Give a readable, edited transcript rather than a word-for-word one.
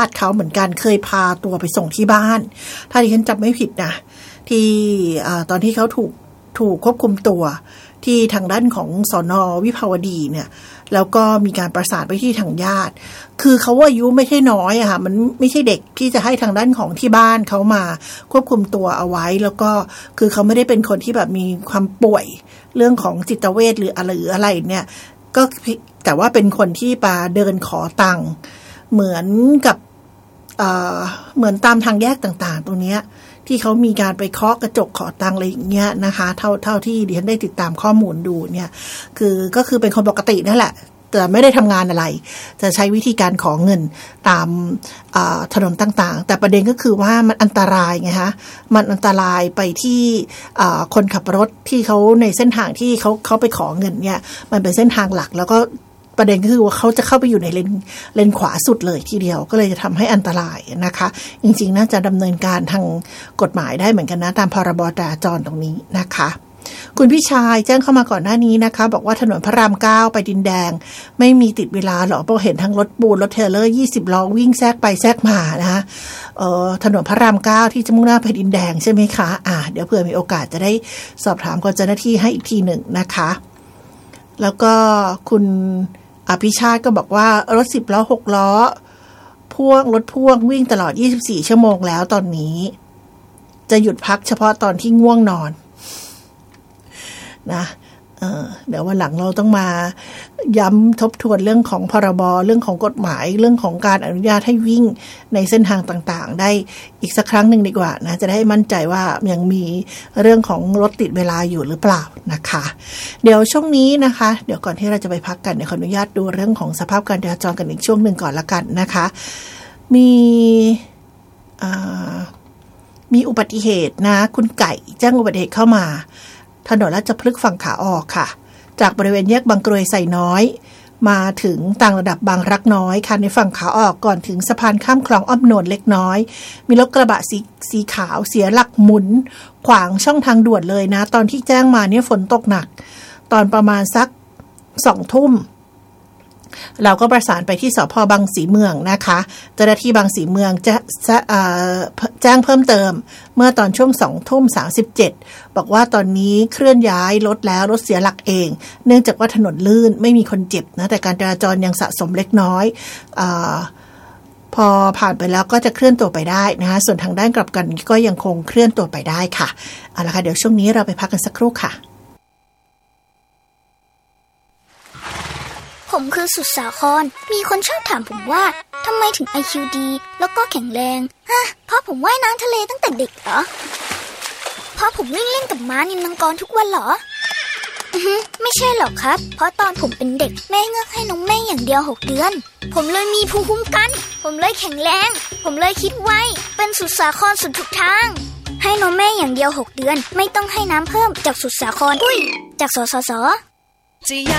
าติเขาเหมือนกันเคยพาตัวไปส่งที่บ้านถ้าดิฉันจำไม่ผิดนะที่ตอนที่เขาถูกควบคุมตัวที่ทางด้านของสน.วิภาวดีเนี่ยแล้วก็มีการประสานไปที่ทางญาติคือเขาอายุไม่ใช่น้อยอะค่ะมันไม่ใช่เด็กที่จะให้ทางด้านของที่บ้านเขามาควบคุมตัวเอาไว้แล้วก็คือเขาไม่ได้เป็นคนที่แบบมีความป่วยเรื่องของจิตเวชหรืออะไรเนี่ยก็แต่ว่าเป็นคนที่มาเดินขอตังค์เหมือนกับเหมือนตามทางแยกต่างๆตรงเนี้ยที่เขามีการไปเคาะกระจกขอตังค์อะไรอย่างเงี้ยนะคะเท่าที่ดิฉันได้ติดตามข้อมูลดูเนี่ยก็คือเป็นคนปกตินั่นแหละแต่ไม่ได้ทำงานอะไรจะใช้วิธีการขอเงินตามถนนต่างๆแต่ประเด็นก็คือว่ามันอันตรายไงคะมันอันตรายไปที่คนขับรถที่เขาในเส้นทางที่เขาไปขอเงินเนี่ยมันเป็นเส้นทางหลักแล้วก็ประเด็นก็คือว่าเขาจะเข้าไปอยู่ในเลนขวาสุดเลยทีเดียวก็เลยจะทำให้อันตรายนะคะจริงๆน่าจะดำเนินการทางกฎหมายได้เหมือนกันนะตามพรบจราจรตรงนี้นะคะคุณพี่ชายแจ้งเข้ามาก่อนหน้านี้นะคะบอกว่าถนนพระราม 9ไปดินแดงไม่มีติดเวลาหรอกเพราะเห็นทั้งรถปูนรถเทรลเลอร์20ล้อวิ่งแทรกไปแทรกมานะคะถนนพระราม 9ที่จะมุ่งหน้าไปดินแดงใช่ไหมคะเดี๋ยวเผื่อมีโอกาสจะได้สอบถามกับเจ้าหน้าที่ให้อีกทีหนึ่งนะคะแล้วก็คุณอภิชาติก็บอกว่ารถ10ล้อ6ล้อรถพ่วงวิ่งตลอด24ชั่วโมงแล้วตอนนี้จะหยุดพักเฉพาะตอนที่ง่วงนอนนะเดี๋ยววันหลังเราต้องมาย้ำทบทวนเรื่องของพรบเรื่องของกฎหมายเรื่องของการอนุญาตให้วิ่งในเส้นทางต่างๆได้อีกสักครั้งหนึ่งดีกว่านะจะได้มั่นใจว่ายังมีเรื่องของรถติดเวลาอยู่หรือเปล่านะคะเดี๋ยวช่วงนี้นะคะเดี๋ยวก่อนที่เราจะไปพักกันเดี๋ยวขออนุญาตดูเรื่องของสภาพการจราจรกันอีกช่วงหนึ่งก่อนละกันนะคะมีอุบัติเหตุนะคุณไก่แจ้งอุบัติเหตุเข้ามาถนนราชพฤกษ์ฝั่งขาออกค่ะจากบริเวณแยกบางกรวยไซน้อยมาถึงต่างระดับบางรักน้อยค่ะในฝั่งขาออกก่อนถึงสะพานข้ามคลองอ้อมโนนเล็กน้อยมีรถกระบะสีขาวเสียหลักหมุนขวางช่องทางด่วนเลยนะตอนที่แจ้งมาเนี่ยฝนตกหนักตอนประมาณสัก 20:00 นเราก็ประสานไปที่สภ.บางสีเมืองนะคะเจ้าหน้าที่บางสีเมืองจะแจ้งเพิ่มเติมเมื่อตอนช่วง 20:37 บอกว่าตอนนี้เคลื่อนย้ายรถแล้วรถเสียหลักเองเนื่องจากว่าถนนลื่นไม่มีคนเจ็บนะแต่การจราจรยังสะสมเล็กน้อยพอผ่านไปแล้วก็จะเคลื่อนตัวไปได้นะคะส่วนทางด้านกลับกันก็ยังคงเคลื่อนตัวไปได้ค่ะเอาละค่ะเดี๋ยวช่วงนี้เราไปพักกันสักครู่ค่ะผมคือสุดสาครมีคนชอบถามผมว่าทำไมถึง IQ ดีแล้วก็แข็งแรงเพราะผมว่ายน้ำทะเลตั้งแต่เด็กเหรอเพราะผมวิ่งเล่นกับม้านิลมังกรทุกวันเหรอไม่ใช่หรอกครับเพราะตอนผมเป็นเด็กแม่เงือกให้นมแม่อย่างเดียว6เดือนผมเลยมีภูมิคุ้มกันผมเลยแข็งแรงผมเลยคิดไวเป็นสุดสาครสุดทุกทางให้นมแม่อย่างเดียว6เดือนไม่ต้องให้น้ำเพิ่มจากสุดสาครจากสสส